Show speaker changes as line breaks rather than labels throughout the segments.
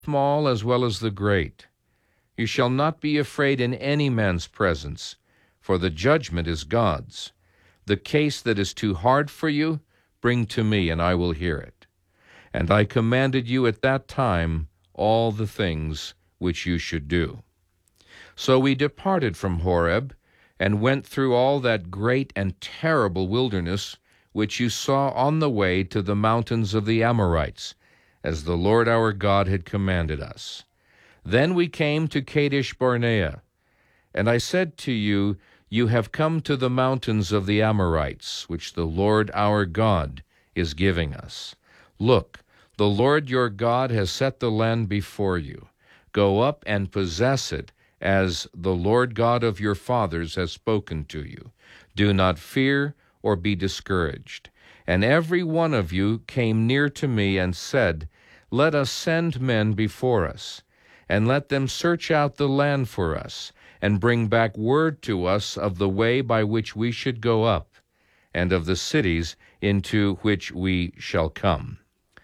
small as well as the great. You shall not be afraid in any man's presence, for the judgment is God's. The case that is too hard for you, bring to me, and I will hear it. And I commanded you at that time all the things which you should do. So we departed from Horeb, and went through all that great and terrible wilderness which you saw on the way to the mountains of the Amorites, as the Lord our God had commanded us. Then we came to Kadesh Barnea, and I said to you, You have come to the mountains of the Amorites, which the Lord our God is giving us. Look, the Lord your God has set the land before you. Go up and possess it, as the Lord God of your fathers has spoken to you. Do not fear or be discouraged. And every one of you came near to me and said, Let us send men before us, and let them search out the land for us, and bring back word to us of the way by which we should go up, and of the cities into which we shall come.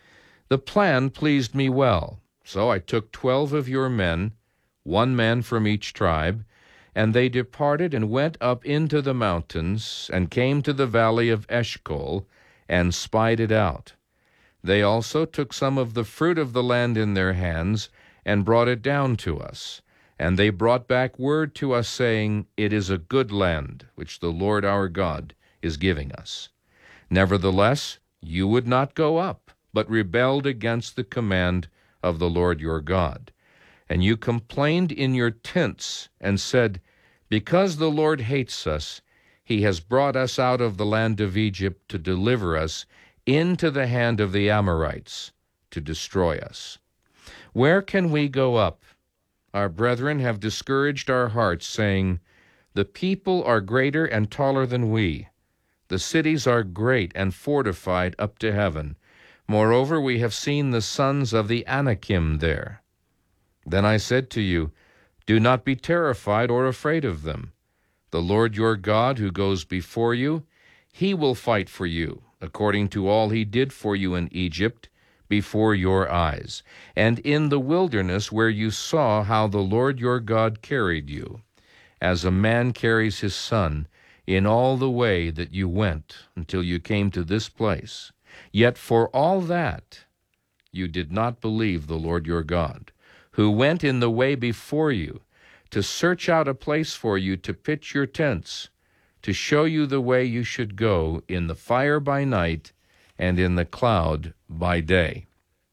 The plan pleased me well, so I took 12 of your men, 1 man from each tribe, and they departed and went up into the mountains, and came to the valley of Eshcol, and spied it out. They also took some of the fruit of the land in their hands, and brought it down to us. And they brought back word to us, saying, It is a good land, which the Lord our God is giving us. Nevertheless, you would not go up, but rebelled against the command of the Lord your God. And you complained in your tents, and said, Because the Lord hates us, he has brought us out of the land of Egypt to deliver us into the hand of the Amorites, to destroy us. Where can we go up? Our brethren have discouraged our hearts, saying, The people are greater and taller than we. The cities are great and fortified up to heaven. Moreover, we have seen the sons of the Anakim there. Then I said to you, Do not be terrified or afraid of them. The Lord your God, who goes before you, he will fight for you, according to all he did for you in Egypt, before your eyes, and in the wilderness where you saw how the Lord your God carried you, as a man carries his son, in all the way that you went until you came to this place. Yet for all that you did not believe the Lord your God, who went in the way before you, to search out a place for you to pitch your tents, to show you the way you should go in the fire by night and in the cloud by day.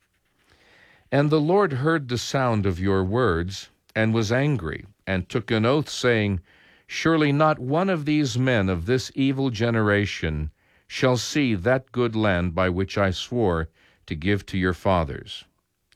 And the Lord heard the sound of your words, and was angry, and took an oath, saying, Surely not one of these men of this evil generation shall see that good land by which I swore to give to your fathers,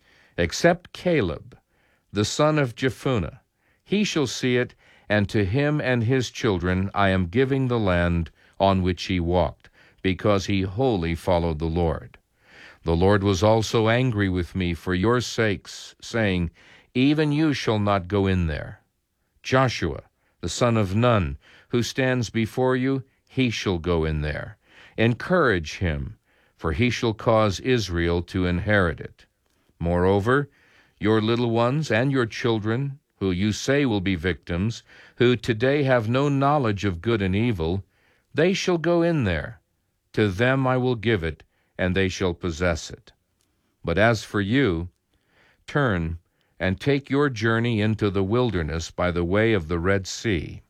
except Caleb, the son of Jephunneh. He shall see it, and to him and his children I am giving the land on which he walked, because he wholly followed the Lord. The Lord was also angry with me for your sakes, saying, Even you shall not go in there. Joshua, the son of Nun, who stands before you, he shall go in there. Encourage him, for he shall cause Israel to inherit it. Moreover, your little ones and your children, who you say will be victims, who today have no knowledge of good and evil, they shall go in there. To them I will give it, and they shall possess it. But as for you, turn and take your journey into the wilderness by the way of the Red Sea.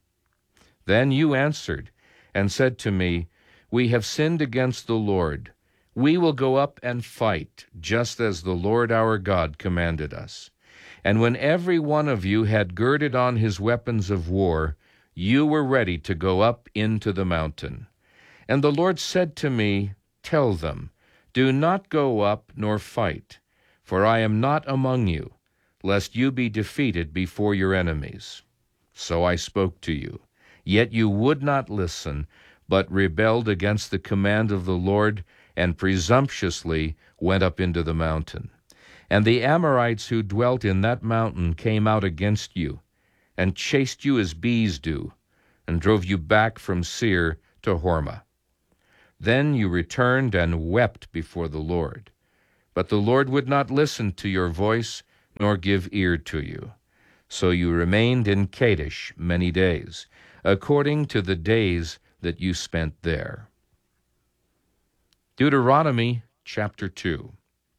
Then you answered and said to me, We have sinned against the Lord. We will go up and fight, just as the Lord our God commanded us. And when every one of you had girded on his weapons of war, you were ready to go up into the mountain. And the Lord said to me, Tell them, Do not go up nor fight, for I am not among you, lest you be defeated before your enemies. So I spoke to you, yet you would not listen, but rebelled against the command of the Lord, and presumptuously went up into the mountain. And the Amorites who dwelt in that mountain came out against you, and chased you as bees do, and drove you back from Seir to Hormah. Then you returned and wept before the Lord. But the Lord would not listen to your voice, nor give ear to you. So you remained in Kadesh many days, according to the days that you spent there. Deuteronomy chapter 2.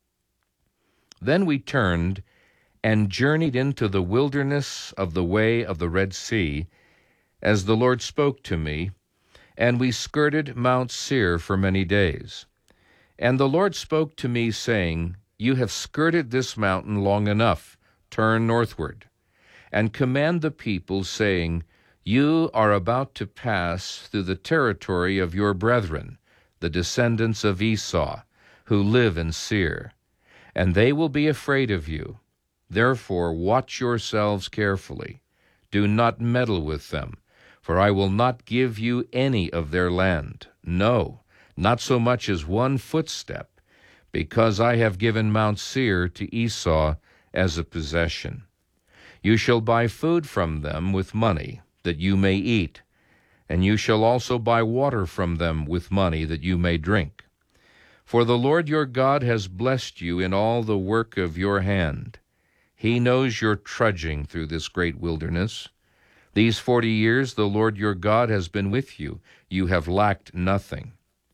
Then we turned and journeyed into the wilderness of the way of the Red Sea, as the Lord spoke to me, and we skirted Mount Seir for many days. And the Lord spoke to me, saying, You have skirted this mountain long enough. Turn northward, and command the people, saying, You are about to pass through the territory of your brethren, the descendants of Esau, who live in Seir, and they will be afraid of you. Therefore watch yourselves carefully. Do not meddle with them, for I will not give you any of their land, no, not so much as one footstep, because I have given Mount Seir to Esau as a possession. You shall buy food from them with money, that you may eat, and you shall also buy water from them with money, that you may drink. For the Lord your God has blessed you in all the work of your hand. He knows your trudging through this great wilderness. These 40 years the Lord your God has been with you. You have lacked nothing.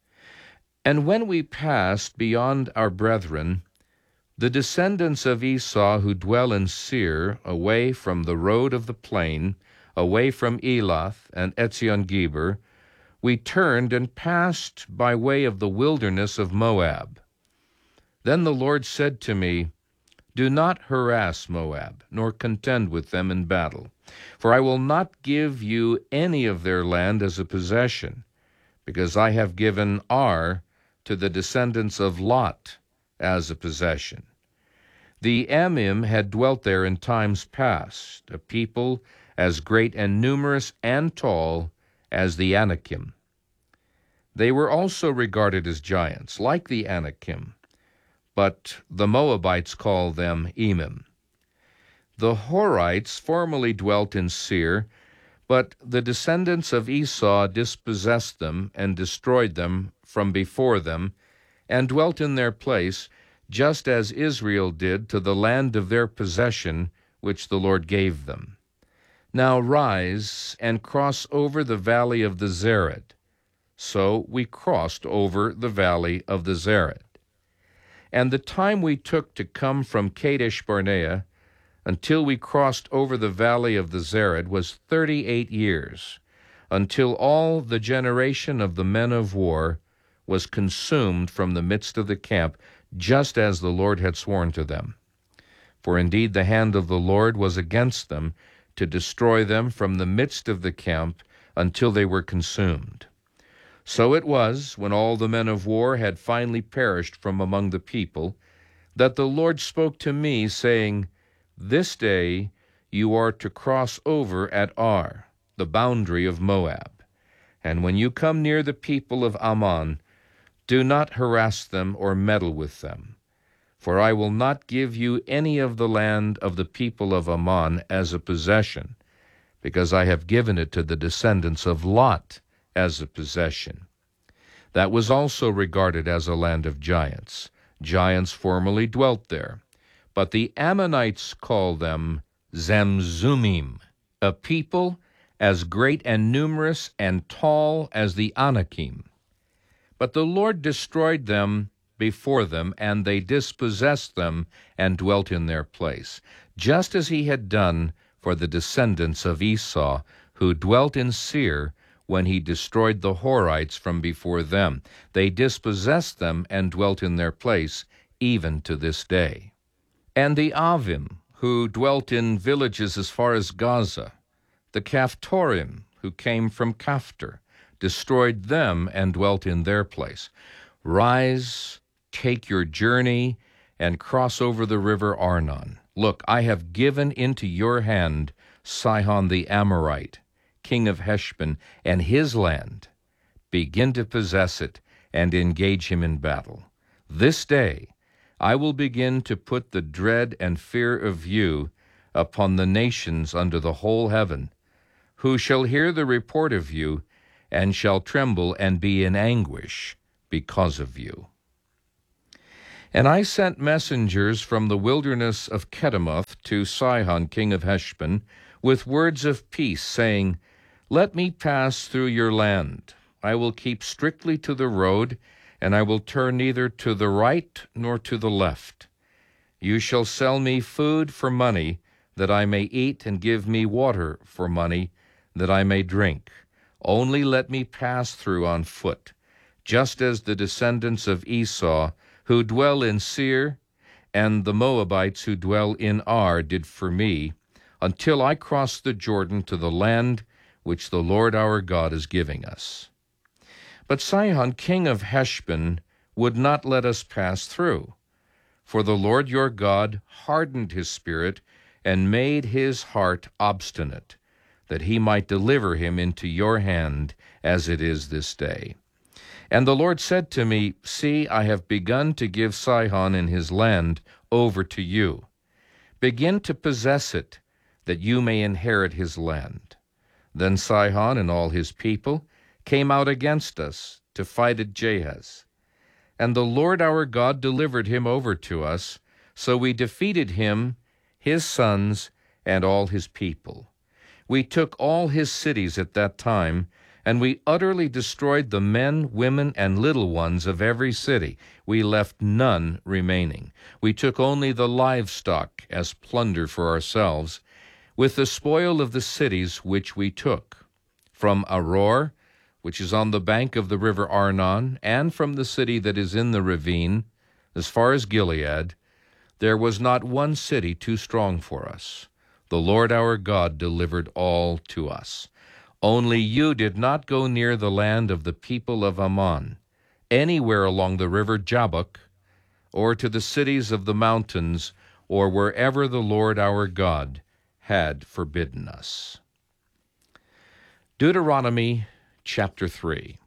And when we passed beyond our brethren, the descendants of Esau who dwell in Seir, away from the road of the plain, away from Elath and Etzion-Geber, we turned and passed by way of the wilderness of Moab. Then the Lord said to me, Do not harass Moab, nor contend with them in battle, for I will not give you any of their land as a possession, because I have given Ar to the descendants of Lot as a possession. The Amim had dwelt there in times past, a people as great and numerous and tall as the Anakim. They were also regarded as giants, like the Anakim, but the Moabites call them Emim. The Horites formerly dwelt in Seir, but the descendants of Esau dispossessed them and destroyed them from before them, and dwelt in their place, just as Israel did to the land of their possession, which the Lord gave them. Now rise and cross over the valley of the Zered. So we crossed over the valley of the Zered. And the time we took to come from Kadesh Barnea until we crossed over the valley of the Zered was 38 years, until all the generation of the men of war was consumed from the midst of the camp, just as the Lord had sworn to them. For indeed the hand of the Lord was against them, to destroy them from the midst of the camp until they were consumed. So it was, when all the men of war had finally perished from among the people, that the Lord spoke to me, saying, This day you are to cross over at Ar, the boundary of Moab. And when you come near the people of Ammon, do not harass them or meddle with them. For I will not give you any of the land of the people of Ammon as a possession, because I have given it to the descendants of Lot as a possession. That was also regarded as a land of giants. Giants formerly dwelt there. But the Ammonites call them Zamzummim, a people as great and numerous and tall as the Anakim. But the Lord destroyed them before them, and they dispossessed them and dwelt in their place, just as he had done for the descendants of Esau, who dwelt in Seir when he destroyed the Horites from before them. They dispossessed them and dwelt in their place, even to this day. And the Avim, who dwelt in villages as far as Gaza, the Caphtorim, who came from Caphtor, destroyed them and dwelt in their place. Rise, take your journey, and cross over the river Arnon. Look, I have given into your hand Sihon the Amorite, king of Heshbon, and his land. Begin to possess it and engage him in battle. This day I will begin to put the dread and fear of you upon the nations under the whole heaven, who shall hear the report of you, and shall tremble and be in anguish because of you. And I sent messengers from the wilderness of Kedemoth to Sihon king of Heshbon, with words of peace, saying, Let me pass through your land. I will keep strictly to the road, and I will turn neither to the right nor to the left. You shall sell me food for money, that I may eat, and give me water for money, that I may drink. Only let me pass through on foot, just as the descendants of Esau, who dwell in Seir, and the Moabites who dwell in Ar did for me, until I cross the Jordan to the land which the Lord our God is giving us. But Sihon king of Heshbon would not let us pass through, for the Lord your God hardened his spirit and made his heart obstinate, that he might deliver him into your hand, as it is this day. And the Lord said to me, See, I have begun to give Sihon and his land over to you. Begin to possess it, that you may inherit his land. Then Sihon and all his people came out against us to fight at Jahaz. And the Lord our God delivered him over to us, so we defeated him, his sons, and all his people. We took all his cities at that time, and we utterly destroyed the men, women, and little ones of every city. We left none remaining. We took only the livestock as plunder for ourselves, with the spoil of the cities which we took. From Aroer, which is on the bank of the river Arnon, and from the city that is in the ravine, as far as Gilead, there was not one city too strong for us. The Lord our God delivered all to us. Only you did not go near the land of the people of Ammon, anywhere along the river Jabbok, or to the cities of the mountains, or wherever the Lord our God had forbidden us. Deuteronomy chapter 3.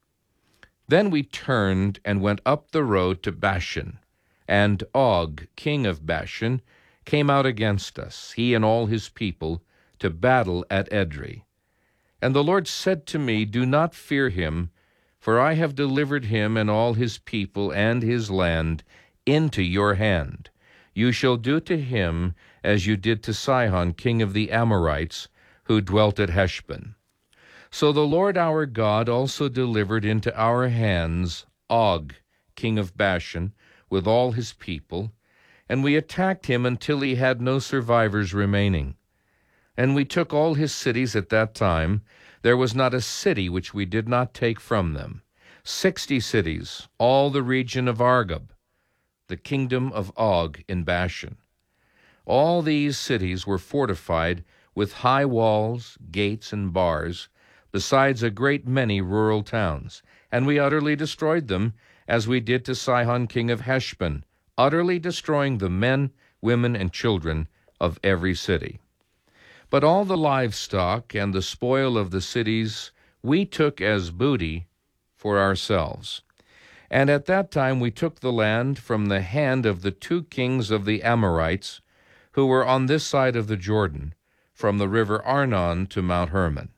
Then we turned and went up the road to Bashan, and Og, king of Bashan, came out against us, he and all his people, to battle at Edrei. And the Lord said to me, Do not fear him, for I have delivered him and all his people and his land into your hand. You shall do to him as you did to Sihon, king of the Amorites, who dwelt at Heshbon. So the Lord our God also delivered into our hands Og, king of Bashan, with all his people, and we attacked him until he had no survivors remaining. And we took all his cities at that time. There was not a city which we did not take from them. 60 cities, all the region of Argob, the kingdom of Og in Bashan. All these cities were fortified with high walls, gates, and bars, besides a great many rural towns. And we utterly destroyed them, as we did to Sihon king of Heshbon, utterly destroying the men, women, and children of every city. But all the livestock and the spoil of the cities we took as booty for ourselves. And at that time we took the land from the hand of the 2 kings of the Amorites, who were on this side of the Jordan, from the river Arnon to Mount Hermon.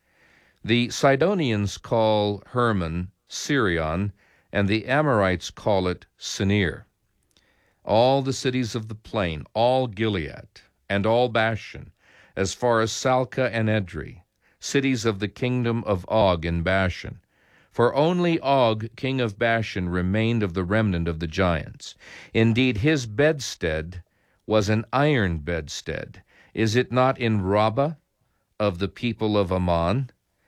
The Sidonians call Hermon Sirion, and the Amorites call it Senir. All the cities of the plain, all Gilead, and all Bashan, as far as Salcah and Edrei, cities of the kingdom of Og in Bashan. For only Og, king of Bashan, remained of the remnant of the giants. Indeed, his bedstead was an iron bedstead. Is it not in Rabbah of the people of Ammon?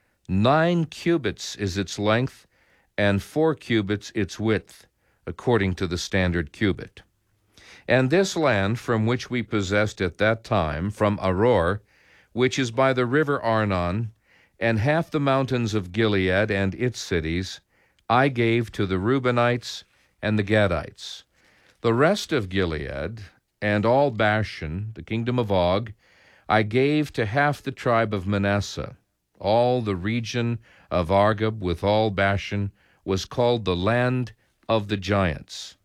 9 cubits is its length, and 4 cubits its width, according to the standard cubit. And this land from which we possessed at that time, from Aroer, which is by the river Arnon, and half the mountains of Gilead and its cities, I gave to the Reubenites and the Gadites. The rest of Gilead and all Bashan, the kingdom of Og, I gave to half the tribe of Manasseh. All the region of Argob with all Bashan was called the land of the giants.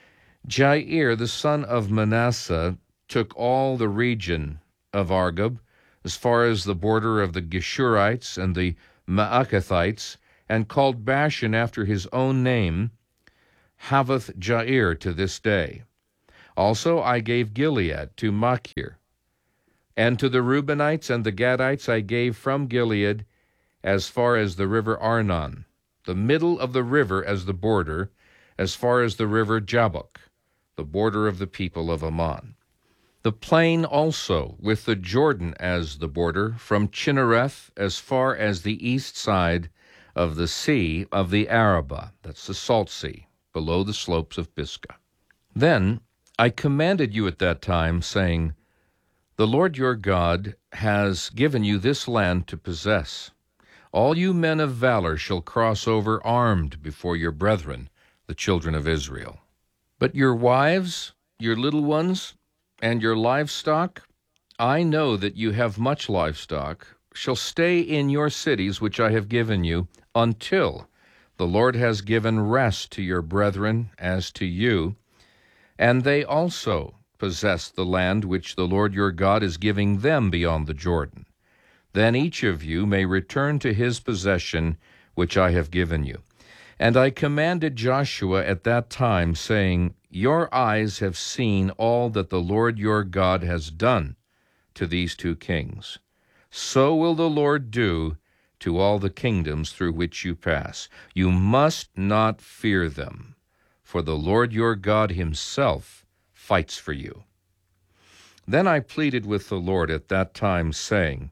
Jair, the son of Manasseh, took all the region of Argob, as far as the border of the Geshurites and the Maacathites, and called Bashan after his own name, Havoth Jair to this day. Also I gave Gilead to Machir. And to the Reubenites and the Gadites I gave from Gilead as far as the river Arnon, the middle of the river as the border, as far as the river Jabbok, the border of the people of Ammon. The plain also, with the Jordan as the border, from Chinnereth as far as the east side of the sea of the Arabah, that's the Salt Sea, below the slopes of Pisgah. Then I commanded you at that time, saying, The Lord your God has given you this land to possess. All you men of valor shall cross over armed before your brethren, the children of Israel. But your wives, your little ones, and your livestock, I know that you have much livestock, shall stay in your cities which I have given you, until the Lord has given rest to your brethren as to you, and they also possess the land which the Lord your God is giving them beyond the Jordan. Then each of you may return to his possession which I have given you. And I commanded Joshua at that time, saying, Your eyes have seen all that the Lord your God has done to these two kings. So will the Lord do to all the kingdoms through which you pass. You must not fear them, for the Lord your God himself fights for you. Then I pleaded with the Lord at that time, saying,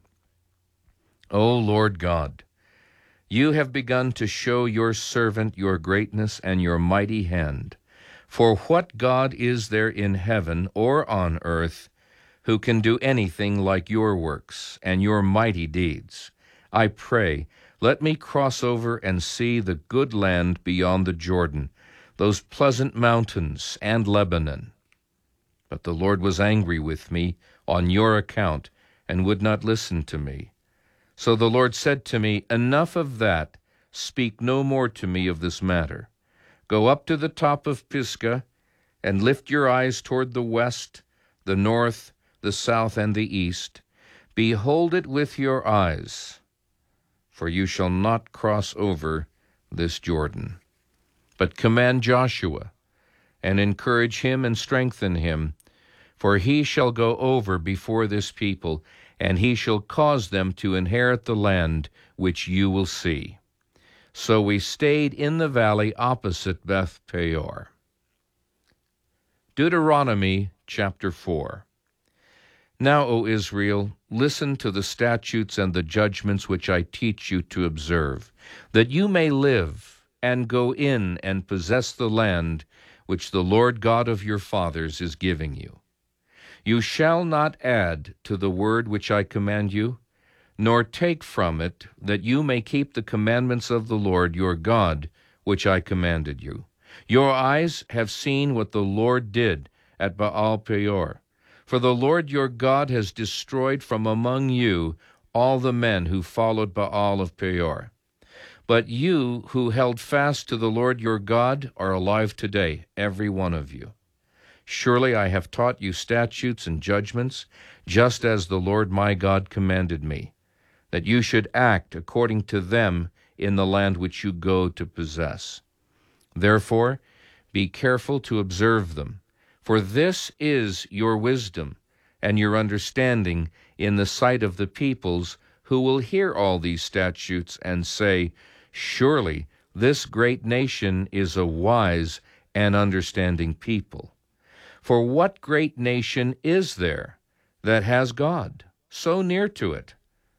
O Lord God, you have begun to show your servant your greatness and your mighty hand. For what God is there in heaven or on earth who can do anything like your works and your mighty deeds? I pray, let me cross over and see the good land beyond the Jordan, those pleasant mountains and Lebanon. But the Lord was angry with me on your account and would not listen to me. So the Lord said to me, Enough of that, speak no more to me of this matter. Go up to the top of Pisgah, and lift your eyes toward the west, the north, the south, and the east. Behold it with your eyes, for you shall not cross over this Jordan. But command Joshua, and encourage him and strengthen him, for he shall go over before this people, and he shall cause them to inherit the land which you will see. So we stayed in the valley opposite Beth Peor. Deuteronomy chapter 4. Now, O Israel, listen to the statutes and the judgments which I teach you to observe, that you may live and go in and possess the land which the Lord God of your fathers is giving you. You shall not add to the word which I command you, nor take from it, that you may keep the commandments of the Lord your God, which I commanded you. Your eyes have seen what the Lord did at Baal Peor. For the Lord your God has destroyed from among you all the men who followed Baal of Peor. But you who held fast to the Lord your God are alive today, every one of you. Surely I have taught you statutes and judgments, just as the Lord my God commanded me, that you should act according to them in the land which you go to possess. Therefore, be careful to observe them, for this is your wisdom and your understanding in the sight of the peoples who will hear all these statutes and say, Surely this great nation is a wise and understanding people. For what great nation is there that has God so near to it,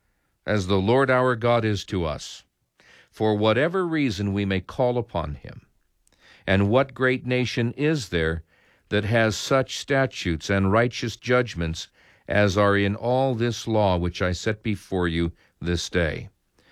as the Lord our God is to us, for whatever reason we may call upon him? And what great nation is there that has such statutes and righteous judgments as are in all this law which I set before you this day?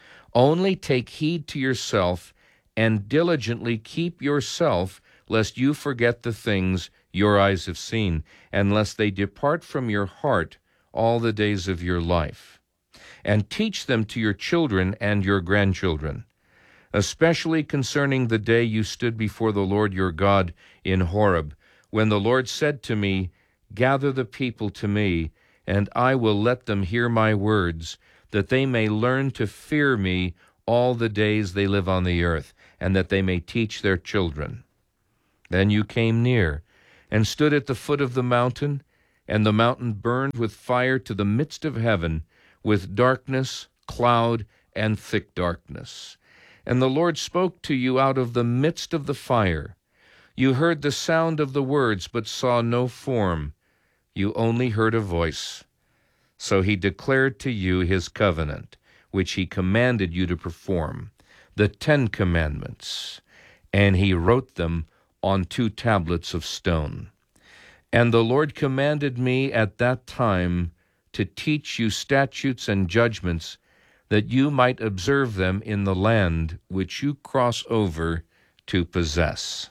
Only take heed to yourself, and diligently keep yourself, lest you forget the things your eyes have seen, and lest they depart from your heart all the days of your life. And teach them to your children and your grandchildren, especially concerning the day you stood before the Lord your God in Horeb, when the Lord said to me, Gather the people to me, and I will let them hear my words, that they may learn to fear me all the days they live on the earth, and that they may teach their children. Then you came near, and stood at the foot of the mountain, and the mountain burned with fire to the midst of heaven, with darkness, cloud, and thick darkness. And the Lord spoke to you out of the midst of the fire. You heard the sound of the words, but saw no form. You only heard a voice. So he declared to you his covenant, which he commanded you to perform, the 10 Commandments, and he wrote them on 2 tablets of stone. And the Lord commanded me at that time to teach you statutes and judgments, that you might observe them in the land which you cross over to possess.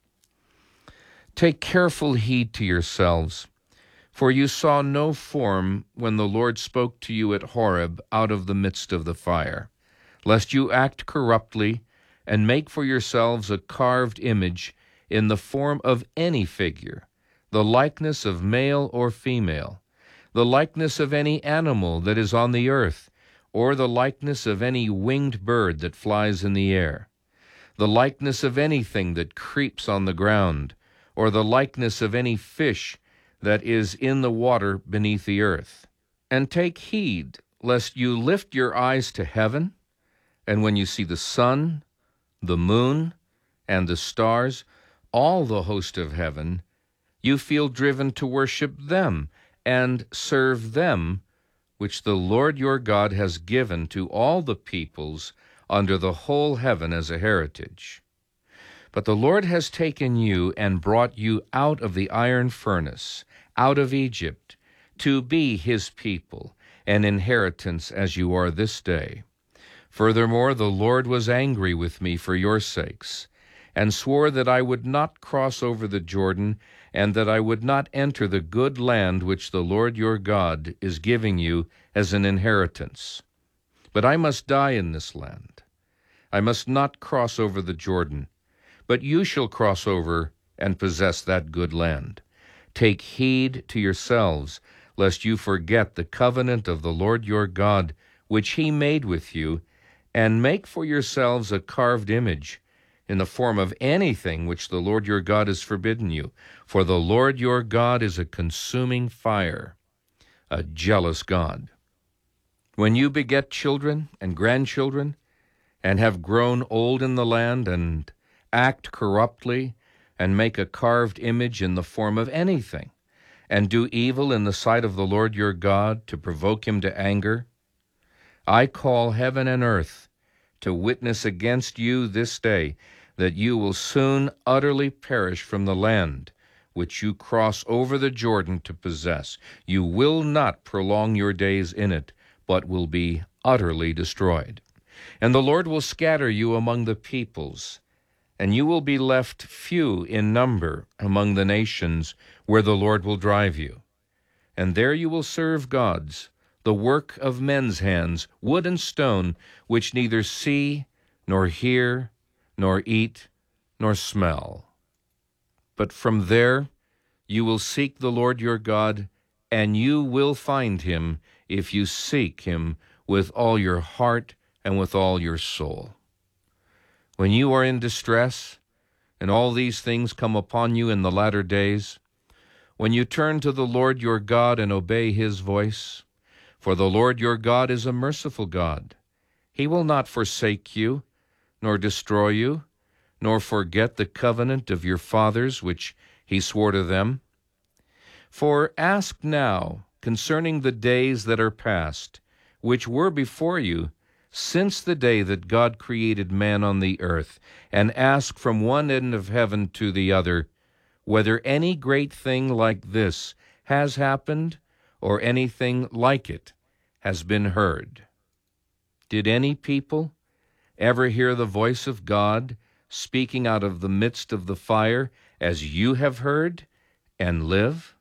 Take careful heed to yourselves, for you saw no form when the Lord spoke to you at Horeb out of the midst of the fire, lest you act corruptly and make for yourselves a carved image in the form of any figure, the likeness of male or female, the likeness of any animal that is on the earth, or the likeness of any winged bird that flies in the air, the likeness of anything that creeps on the ground, or the likeness of any fish that is in the water beneath the earth. And take heed, lest you lift your eyes to heaven, and when you see the sun, the moon, and the stars, all the host of heaven, you feel driven to worship them and serve them, which the Lord your God has given to all the peoples under the whole heaven as a heritage. But the Lord has taken you and brought you out of the iron furnace, out of Egypt, to be his people, an inheritance as you are this day. Furthermore, the Lord was angry with me for your sakes, and swore that I would not cross over the Jordan, and that I would not enter the good land which the Lord your God is giving you as an inheritance. But I must die in this land. I must not cross over the Jordan, but you shall cross over and possess that good land. Take heed to yourselves, lest you forget the covenant of the Lord your God, which he made with you, and make for yourselves a carved image in the form of anything which the Lord your God has forbidden you. For the Lord your God is a consuming fire, a jealous God. When you beget children and grandchildren, and have grown old in the land, and act corruptly, and make a carved image in the form of anything, and do evil in the sight of the Lord your God to provoke him to anger, I call heaven and earth to witness against you this day, that you will soon utterly perish from the land which you cross over the Jordan to possess. You will not prolong your days in it, but will be utterly destroyed. And the Lord will scatter you among the peoples, and you will be left few in number among the nations where the Lord will drive you. And there you will serve gods, the work of men's hands, wood and stone, which neither see, nor hear, nor eat, nor smell. But from there you will seek the Lord your God, and you will find him if you seek him with all your heart and with all your soul. When you are in distress, and all these things come upon you in the latter days, when you turn to the Lord your God and obey his voice, for the Lord your God is a merciful God. He will not forsake you, nor destroy you, nor forget the covenant of your fathers which he swore to them. For ask now concerning the days that are past, which were before you, since the day that God created man on the earth, and ask from one end of heaven to the other, whether any great thing like this has happened, or anything like it has been heard. Did any people ever hear the voice of God speaking out of the midst of the fire, as you have heard, and live?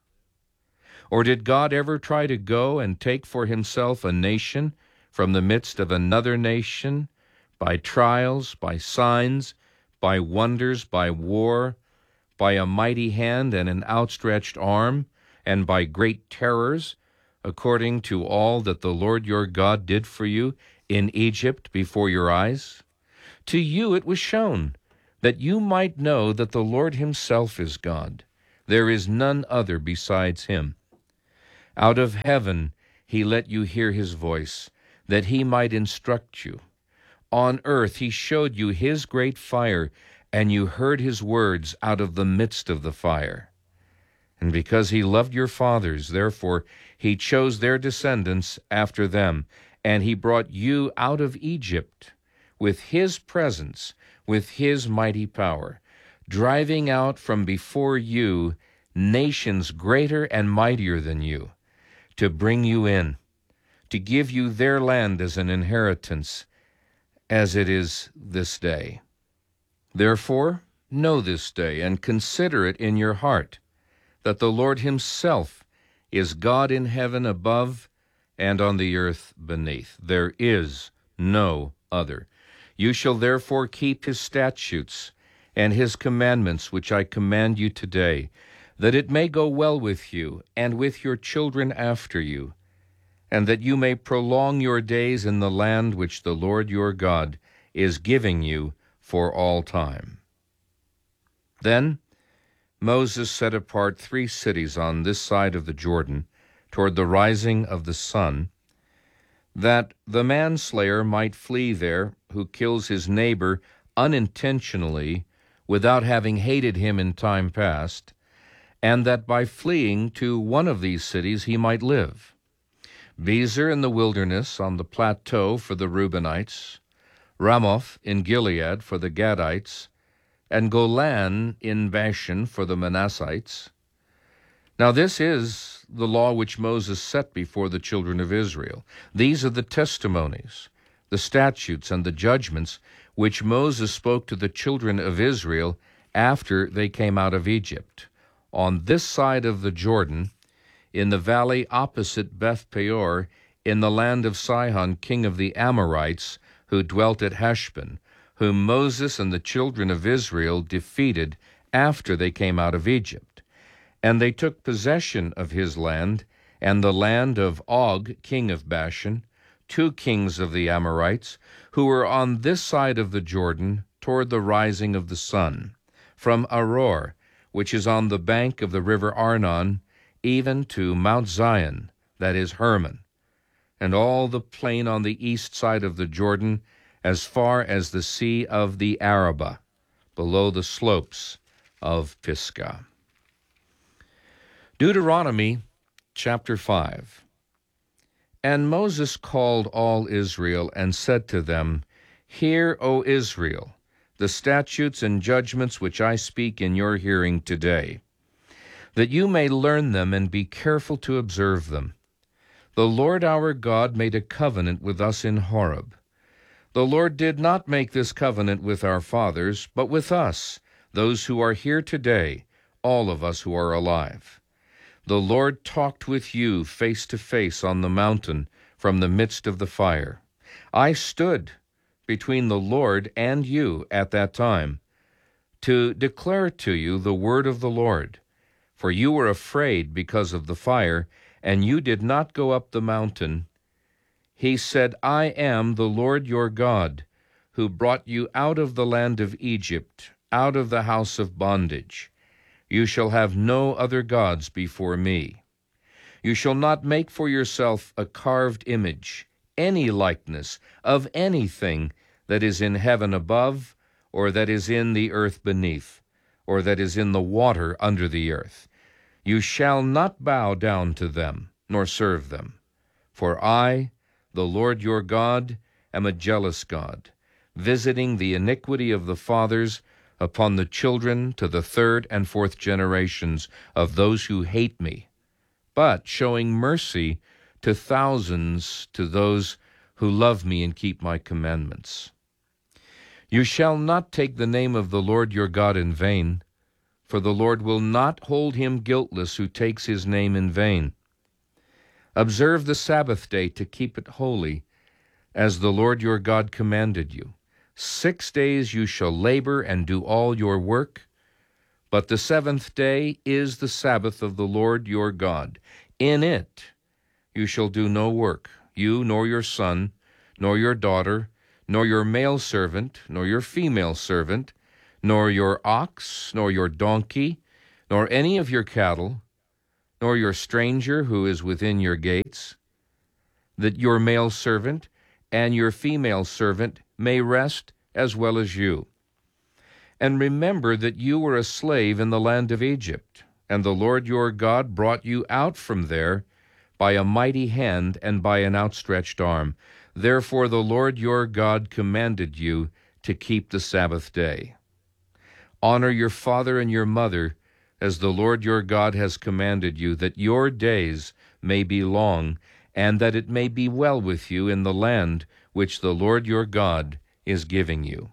Or did God ever try to go and take for himself a nation from the midst of another nation, by trials, by signs, by wonders, by war, by a mighty hand and an outstretched arm, and by great terrors, according to all that the Lord your God did for you in Egypt before your eyes? To you it was shown that you might know that the Lord himself is God. There is none other besides him. Out of heaven he let you hear his voice, that he might instruct you. On earth he showed you his great fire, and you heard his words out of the midst of the fire. And because he loved your fathers, therefore he chose their descendants after them, and he brought you out of Egypt with his presence, with his mighty power, driving out from before you nations greater and mightier than you, to bring you in, to give you their land as an inheritance, as it is this day. Therefore, know this day, and consider it in your heart, that the Lord himself is God in heaven above and on the earth beneath. There is no other. You shall therefore keep his statutes and his commandments, which I command you today, that it may go well with you and with your children after you, and that you may prolong your days in the land which the Lord your God is giving you for all time. Then Moses set apart 3 cities on this side of the Jordan, toward the rising of the sun, that the manslayer might flee there, who kills his neighbor unintentionally, without having hated him in time past, and that by fleeing to one of these cities he might live. Bezer in the wilderness on the plateau for the Reubenites, Ramoth in Gilead for the Gadites, and Golan in Bashan for the Manassites. Now this is the law which Moses set before the children of Israel. These are the testimonies, the statutes, and the judgments which Moses spoke to the children of Israel after they came out of Egypt, on this side of the Jordan, in the valley opposite Beth Peor, in the land of Sihon, king of the Amorites, who dwelt at Heshbon, whom Moses and the children of Israel defeated after they came out of Egypt. And they took possession of his land, and the land of Og, king of Bashan, 2 kings of the Amorites, who were on this side of the Jordan, toward the rising of the sun, from Aror, which is on the bank of the river Arnon, even to Mount Zion, that is Hermon, and all the plain on the east side of the Jordan, as far as the sea of the Arabah, below the slopes of Pisgah. Deuteronomy chapter 5. And Moses called all Israel and said to them, Hear, O Israel, the statutes and judgments which I speak in your hearing today, that you may learn them and be careful to observe them. The Lord our God made a covenant with us in Horeb. The Lord did not make this covenant with our fathers, but with us, those who are here today, all of us who are alive. The Lord talked with you face to face on the mountain from the midst of the fire. I stood between the Lord and you at that time to declare to you the word of the Lord. For you were afraid because of the fire, and you did not go up the mountain. He said, I am the Lord your God, who brought you out of the land of Egypt, out of the house of bondage. You shall have no other gods before me. You shall not make for yourself a carved image, any likeness of anything that is in heaven above, or that is in the earth beneath, or that is in the water under the earth. You shall not bow down to them, nor serve them. For I, the Lord your God, am a jealous God, visiting the iniquity of the fathers upon the children to the 3rd and 4th generations of those who hate me, but showing mercy to thousands to those who love me and keep my commandments. You shall not take the name of the Lord your God in vain, for the Lord will not hold him guiltless who takes his name in vain. Observe the Sabbath day to keep it holy, as the Lord your God commanded you. 6 days you shall labor and do all your work, but the 7th day is the Sabbath of the Lord your God. In it you shall do no work, you nor your son, nor your daughter, nor your male servant, nor your female servant, nor your ox, nor your donkey, nor any of your cattle, nor your stranger who is within your gates, that your male servant and your female servant may rest as well as you. And remember that you were a slave in the land of Egypt, and the Lord your God brought you out from there by a mighty hand and by an outstretched arm. Therefore the Lord your God commanded you to keep the Sabbath day. Honor your father and your mother, as the Lord your God has commanded you, that your days may be long, and that it may be well with you in the land which the Lord your God is giving you.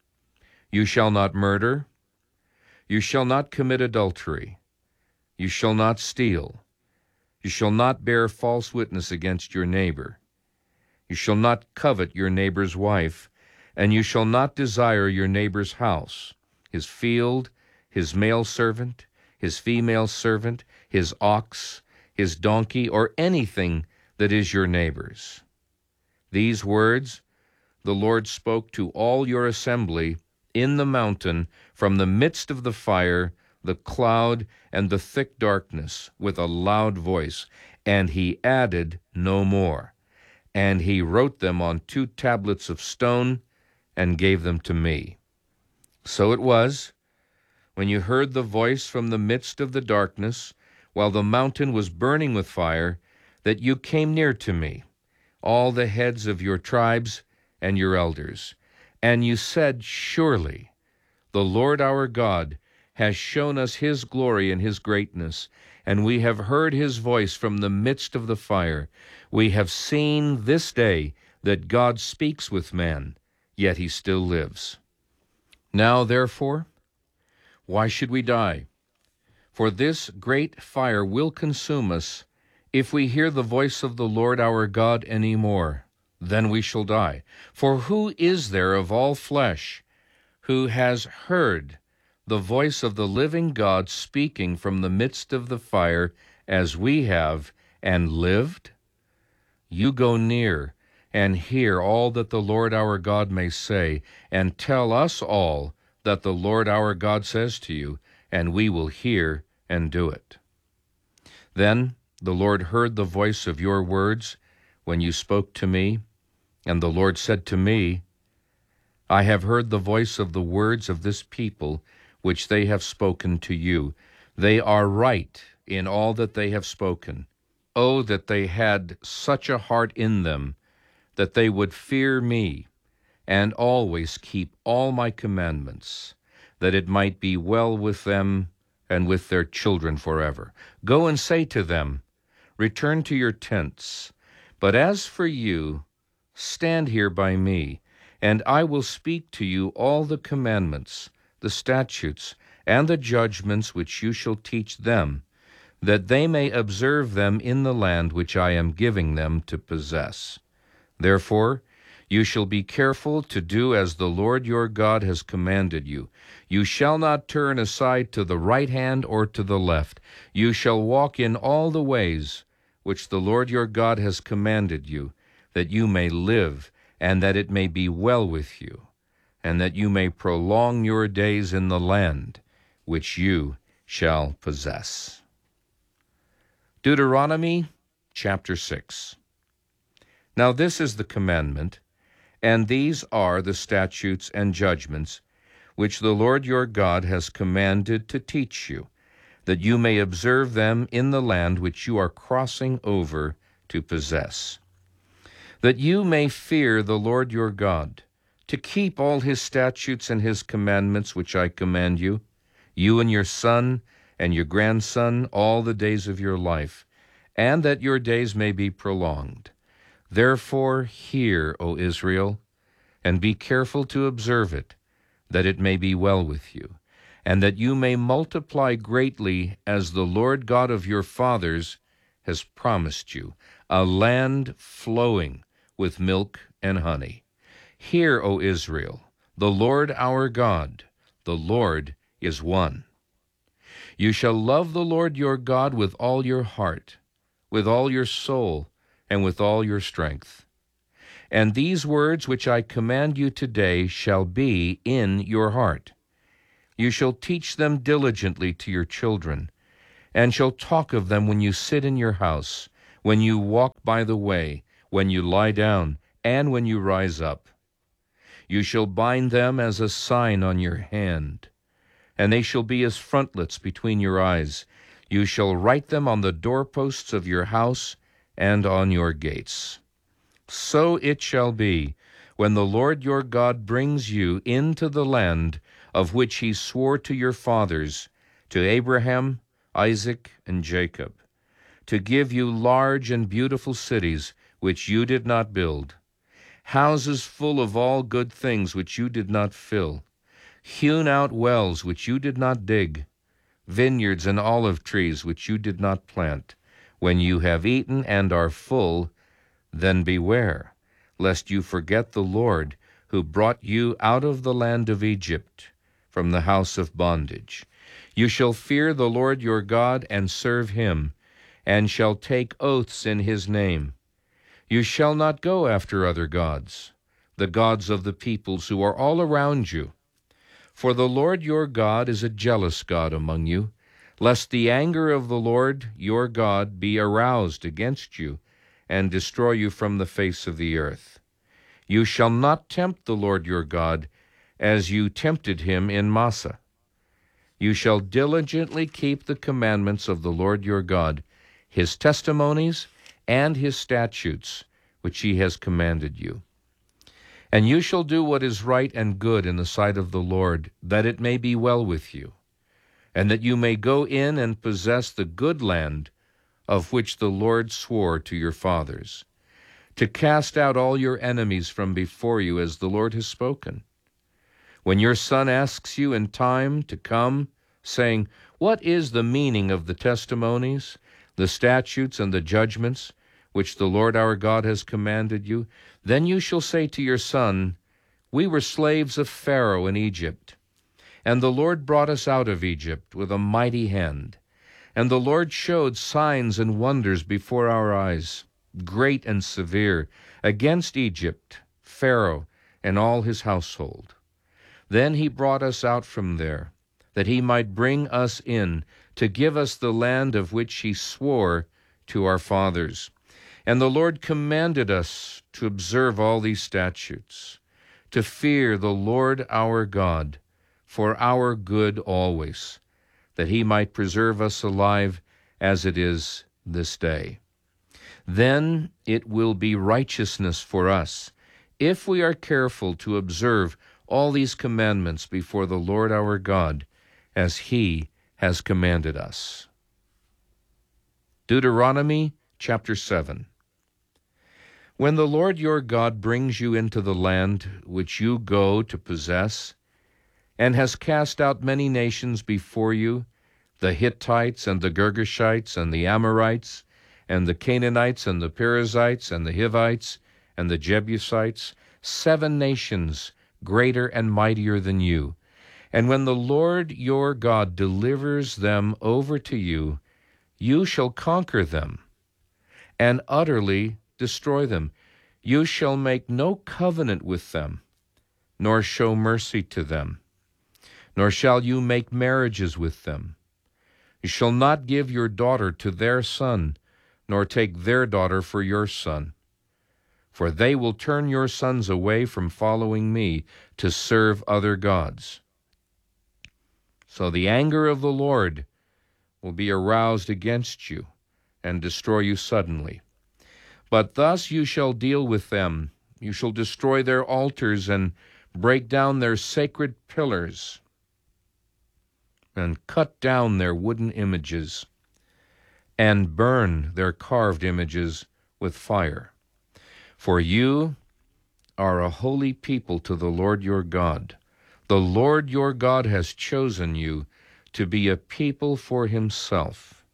You shall not murder. You shall not commit adultery. You shall not steal. You shall not bear false witness against your neighbor. You shall not covet your neighbor's wife, and you shall not desire your neighbor's house, his field, his male servant, his female servant, his ox, his donkey, or anything that is your neighbor's. These words the Lord spoke to all your assembly in the mountain from the midst of the fire, the cloud, and the thick darkness with a loud voice, and he added no more. And he wrote them on 2 tablets of stone and gave them to me. So it was, when you heard the voice from the midst of the darkness, while the mountain was burning with fire, that you came near to me, all the heads of your tribes and your elders. And you said, Surely the Lord our God has shown us his glory and his greatness, and we have heard his voice from the midst of the fire. We have seen this day that God speaks with man, yet he still lives. Now, therefore, why should we die? For this great fire will consume us. If we hear the voice of the Lord our God any more, then we shall die. For who is there of all flesh who has heard the voice of the living God speaking from the midst of the fire as we have, and lived? You go near and hear all that the Lord our God may say, and tell us all that the Lord our God says to you, and we will hear and do it. Then the Lord heard the voice of your words when you spoke to me, and the Lord said to me, I have heard the voice of the words of this people, which they have spoken to you. They are right in all that they have spoken. Oh, that they had such a heart in them, that they would fear me, and always keep all my commandments, that it might be well with them and with their children forever. Go and say to them, Return to your tents. But as for you, stand here by me, and I will speak to you all the commandments, the statutes, and the judgments which you shall teach them, that they may observe them in the land which I am giving them to possess. Therefore, you shall be careful to do as the Lord your God has commanded you. You shall not turn aside to the right hand or to the left. You shall walk in all the ways which the Lord your God has commanded you, that you may live, and that it may be well with you, and that you may prolong your days in the land which you shall possess. Deuteronomy chapter 6. Now this is the commandment, and these are the statutes and judgments which the Lord your God has commanded to teach you, that you may observe them in the land which you are crossing over to possess, that you may fear the Lord your God, to keep all his statutes and his commandments which I command you, you and your son and your grandson all the days of your life, and that your days may be prolonged. Therefore hear, O Israel, and be careful to observe it, that it may be well with you, and that you may multiply greatly as the Lord God of your fathers has promised you, a land flowing with milk and honey. Hear, O Israel, the Lord our God, the Lord is one. You shall love the Lord your God with all your heart, with all your soul, and with all your strength. And these words which I command you today shall be in your heart. You shall teach them diligently to your children, and shall talk of them when you sit in your house, when you walk by the way, when you lie down, and when you rise up. You shall bind them as a sign on your hand, and they shall be as frontlets between your eyes. You shall write them on the doorposts of your house and on your gates. So it shall be, when the Lord your God brings you into the land of which he swore to your fathers, to Abraham, Isaac, and Jacob, to give you large and beautiful cities which you did not build, houses full of all good things which you did not fill, hewn out wells which you did not dig, vineyards and olive trees which you did not plant. When you have eaten and are full, then beware, lest you forget the Lord, who brought you out of the land of Egypt, from the house of bondage. You shall fear the Lord your God and serve him, and shall take oaths in his name. You shall not go after other gods, the gods of the peoples who are all around you. For the Lord your God is a jealous God among you, lest the anger of the Lord your God be aroused against you, and destroy you from the face of the earth. You shall not tempt the Lord your God, as you tempted him in Massah. You shall diligently keep the commandments of the Lord your God, his testimonies, and his statutes, which he has commanded you. And you shall do what is right and good in the sight of the Lord, that it may be well with you, and that you may go in and possess the good land of which the Lord swore to your fathers, to cast out all your enemies from before you, as the Lord has spoken. When your son asks you in time to come, saying, What is the meaning of the testimonies, the statutes, and the judgments, which the Lord our God has commanded you? Then you shall say to your son, We were slaves of Pharaoh in Egypt, and the Lord brought us out of Egypt with a mighty hand. And the Lord showed signs and wonders before our eyes, great and severe, against Egypt, Pharaoh, and all his household. Then he brought us out from there, that he might bring us in, to give us the land of which he swore to our fathers. And the Lord commanded us to observe all these statutes, to fear the Lord our God, for our good always, that he might preserve us alive as it is this day. Then it will be righteousness for us, if we are careful to observe all these commandments before the Lord our God, as he has commanded us. Deuteronomy chapter 7. When the Lord your God brings you into the land which you go to possess, and has cast out many nations before you, the Hittites and the Girgashites and the Amorites, and the Canaanites and the Perizzites and the Hivites and the Jebusites, 7 nations greater and mightier than you. And when the Lord your God delivers them over to you, you shall conquer them and utterly destroy them. You shall make no covenant with them, nor show mercy to them, nor shall you make marriages with them. You shall not give your daughter to their son, nor take their daughter for your son. For they will turn your sons away from following me to serve other gods. So the anger of the Lord will be aroused against you and destroy you suddenly. But thus you shall deal with them. You shall destroy their altars and break down their sacred pillars and cut down their wooden images and burn their carved images with fire. For you are a holy people to the Lord your God. The Lord your God has chosen you to be a people for himself,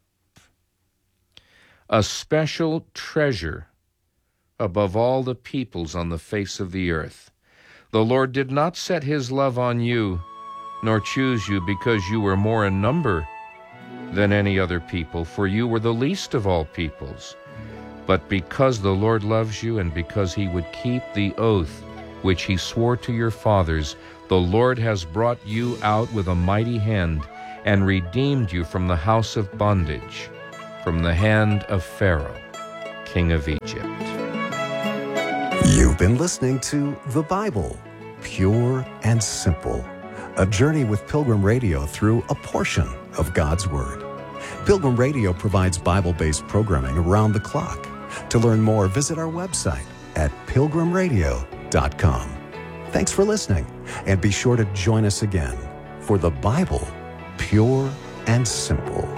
a special treasure above all the peoples on the face of the earth. The Lord did not set his love on you, nor choose you because you were more in number than any other people, for you were the least of all peoples. But because the Lord loves you, and because he would keep the oath which he swore to your fathers, The Lord has brought you out with a mighty hand and redeemed you from the house of bondage, from the hand of Pharaoh, king of Egypt.
You've been listening to The Bible, Pure and Simple, a journey with Pilgrim Radio through a portion of God's Word. Pilgrim Radio provides Bible-based programming around the clock. To learn more, visit our website at pilgrimradio.com. Thanks for listening, and be sure to join us again for The Bible, Pure and Simple.